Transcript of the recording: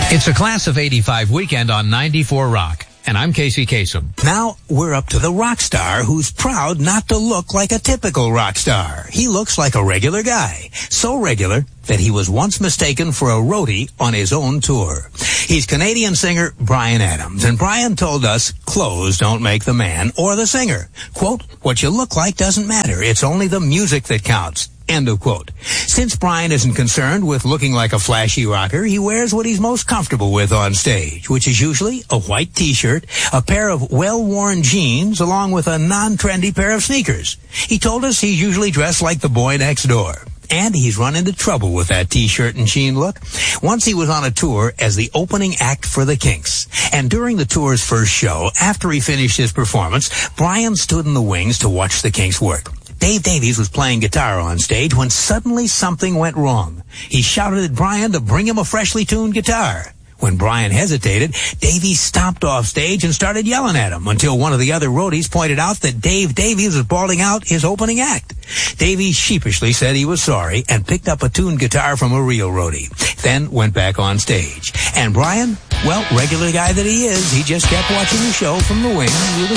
It's a Class of 85 weekend on 94 Rock, and I'm Casey Kasem. Now we're up to the rock star who's proud not to look like a typical rock star. He looks like a regular guy. So regular that he was once mistaken for a roadie on his own tour. He's Canadian singer Bryan Adams, and Bryan told us clothes don't make the man or the singer. Quote, what you look like doesn't matter. It's only the music that counts. End of quote. Since Bryan isn't concerned with looking like a flashy rocker, he wears what he's most comfortable with on stage, which is usually a white t-shirt, a pair of well-worn jeans, along with a non-trendy pair of sneakers. He told us he's usually dressed like the boy next door. And he's run into trouble with that t-shirt and jean look. Once he was on a tour as the opening act for the Kinks. And during the tour's first show, after he finished his performance, Bryan stood in the wings to watch the Kinks work. Dave Davies was playing guitar on stage when suddenly something went wrong. He shouted at Bryan to bring him a freshly tuned guitar. When Bryan hesitated, Davies stomped off stage and started yelling at him until one of the other roadies pointed out that Dave Davies was bawling out his opening act. Davies sheepishly said he was sorry and picked up a tuned guitar from a real roadie, then went back on stage. And Bryan, well, regular guy that he is, he just kept watching the show from the wings with a